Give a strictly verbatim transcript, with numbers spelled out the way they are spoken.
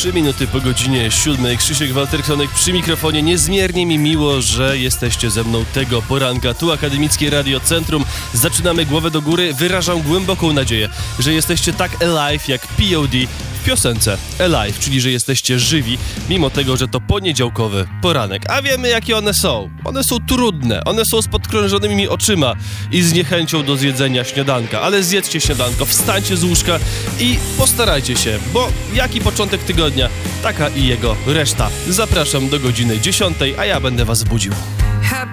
trzy minuty po godzinie siódmej. Krzysiek Walterksonek przy mikrofonie. Niezmiernie mi miło, że jesteście ze mną tego poranka. Tu Akademickie Radio Centrum. Zaczynamy głowę do góry. Wyrażam głęboką nadzieję, że jesteście tak alive jak P O D w piosence Alive, czyli że jesteście żywi, mimo tego, że to poniedziałkowy poranek. A wiemy, jakie one są. One są trudne. One są z podkrążonymi oczyma i z niechęcią do zjedzenia śniadanka. Ale zjedzcie śniadanko, wstańcie z łóżka i postarajcie się, bo jaki początek tygodnia, taka i jego reszta. Zapraszam do godziny dziesiątej, a ja będę was budził.